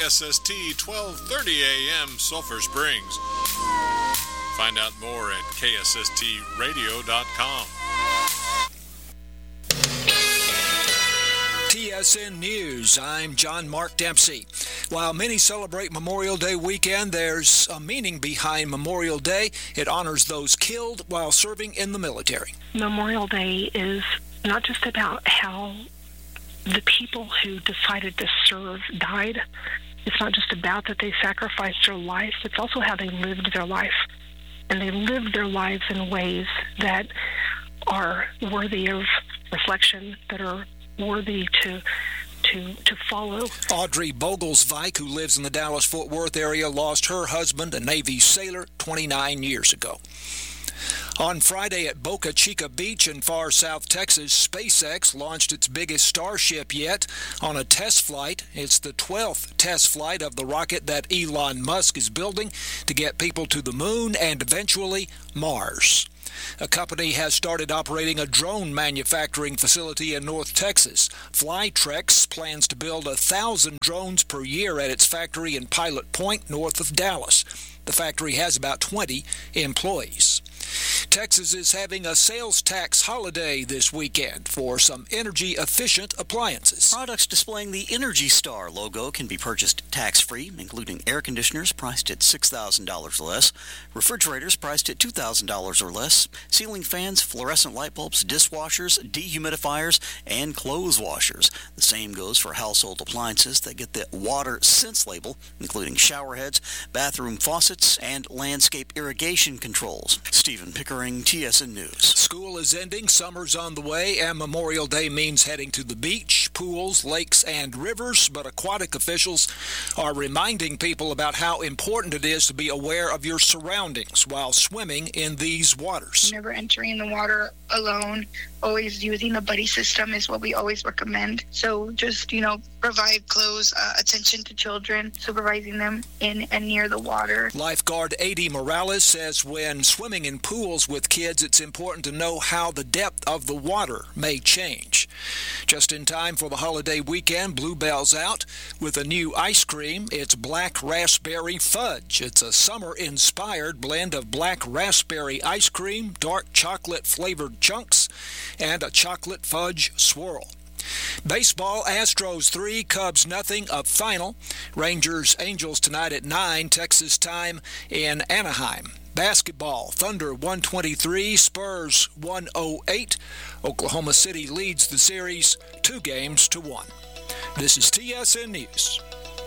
KSST 1230 AM Sulphur Springs. Find out more at ksstradio.com. TSN News, I'm John Mark Dempsey. While many celebrate Memorial Day weekend, there's a meaning behind Memorial Day. It honors those killed while serving in the military. Memorial Day is not just about how the people who decided to serve died. It's not just about that they sacrificed their life. It's also how they lived their life. And they lived their lives in ways that are worthy of reflection, that are worthy to follow. Audrey Bogelsvik, who lives in the Dallas-Fort Worth area, lost her husband, a Navy sailor, 29 years ago. On Friday at Boca Chica Beach in far south Texas, SpaceX launched its biggest Starship yet on a test flight. It's the 12th test flight of the rocket that Elon Musk is building to get people to the moon and eventually Mars. A company has started operating a drone manufacturing facility in North Texas. Flytrex plans to build 1,000 drones per year at its factory in Pilot Point, north of Dallas. The factory has about 20 employees. Texas is having a sales tax holiday this weekend for some energy-efficient appliances. Products displaying the Energy Star logo can be purchased tax-free, including air conditioners priced at $6,000 or less, refrigerators priced at $2,000 or less, ceiling fans, fluorescent light bulbs, dishwashers, dehumidifiers, and clothes washers. The same goes for household appliances that get the Water Sense label, including shower heads, bathroom faucets, and landscape irrigation controls. Stephen Pickering, TSN News. School is ending, summer's on the way, and Memorial Day means heading to the beach, pools, lakes, and rivers, but aquatic officials are reminding people about how important it is to be aware of your surroundings while swimming in these waters. Never entering the water alone, always using a buddy system is what we always recommend. So just, provide close attention to children, supervising them in and near the water. Lifeguard A.D. Morales says when swimming in pools with kids, it's important to know how the depth of the water may change. Just in time for the holiday weekend, Bluebell's out with a new ice cream. It's Black Raspberry Fudge. It's a summer-inspired blend of black raspberry ice cream, dark chocolate-flavored chunks, and a chocolate fudge swirl. Baseball, Astros 3, Cubs nothing, a final. Rangers, Angels tonight at 9, Texas time in Anaheim. Basketball, Thunder 123, Spurs 108. Oklahoma City leads the series 2-1. This is TSN News.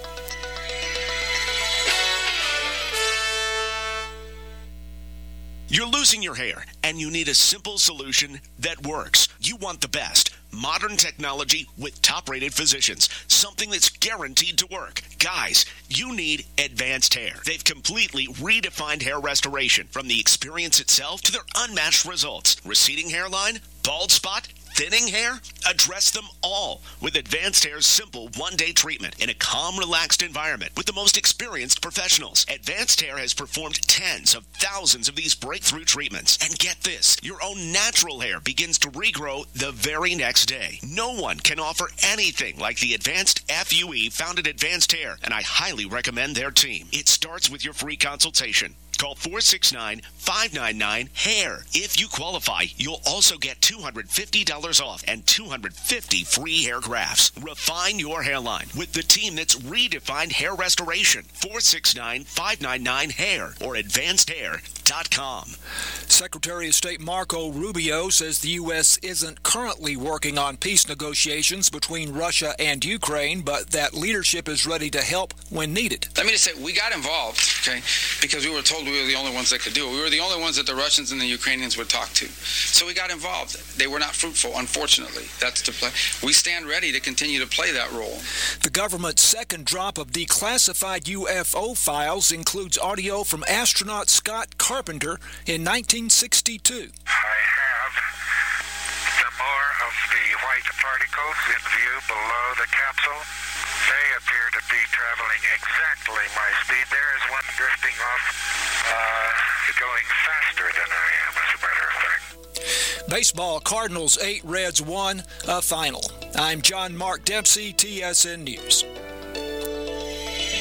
You're losing your hair, and you need a simple solution that works. You want the best. Modern technology with top-rated physicians. Something that's guaranteed to work. Guys, you need Advanced Hair. They've completely redefined hair restoration, from the experience itself to their unmatched results. Receding hairline, bald spot, thinning hair? Address them all with Advanced Hair's simple one-day treatment in a calm, relaxed environment with the most experienced professionals. Advanced Hair has performed tens of thousands of these breakthrough treatments. And get this, your own natural hair begins to regrow the very next day. No one can offer anything like the Advanced FUE found at Advanced Hair, and I highly recommend their team. It starts with your free consultation. Call 469-599-HAIR. If you qualify, you'll also get $250 off and 250 free hair grafts. Refine your hairline with the team that's redefined hair restoration. 469-599-HAIR or advancedhair.com. Secretary of State Marco Rubio says the U.S. isn't currently working on peace negotiations between Russia and Ukraine, but that leadership is ready to help when needed. Let me just say, we got involved, okay, because we were told we were the only ones that could do it. We were the only ones that the Russians and the Ukrainians would talk to. So we got involved. They were not fruitful, unfortunately. That's to play. We stand ready to continue to play that role. The government's second drop of declassified UFO files includes audio from astronaut Scott Carpenter in 1962. I have some more of the white particles in view below the capsule. They appear to be traveling exactly my speed. There is one drifting off, going faster than I am, as a matter of fact. Baseball, Cardinals 8, Reds 1, a final. I'm John Mark Dempsey, TSN News.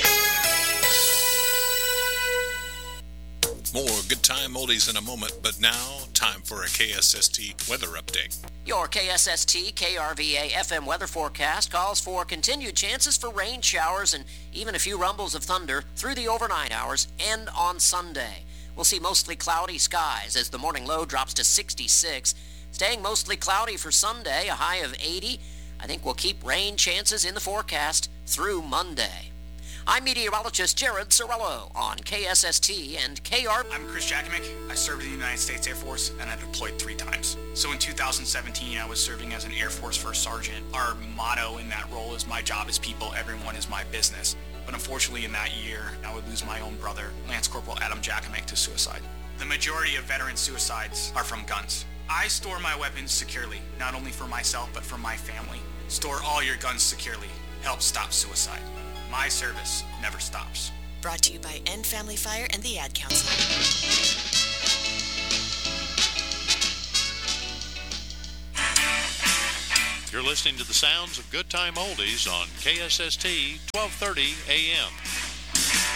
More Good Time Oldies in a moment, but now, time for a KSST weather update. Your KSST KRVA FM weather forecast calls for continued chances for rain showers and even a few rumbles of thunder through the overnight hours and on Sunday. We'll see mostly cloudy skies as the morning low drops to 66. Staying mostly cloudy for Sunday, a high of 80. I think we'll keep rain chances in the forecast through Monday. I'm meteorologist Jared Sorello on KSST and KR. I'm Chris Jakovic. I served in the United States Air Force and I deployed 3 times. So in 2017, I was serving as an Air Force First Sergeant. Our motto in that role is my job is people, everyone is my business. But unfortunately in that year, I would lose my own brother, Lance Corporal Adam Jakovic, to suicide. The majority of veteran suicides are from guns. I store my weapons securely, not only for myself, but for my family. Store all your guns securely. Help stop suicide. My service never stops. Brought to you by End Family Fire and the Ad Council. You're listening to the sounds of Good Time Oldies on KSST 1230 AM.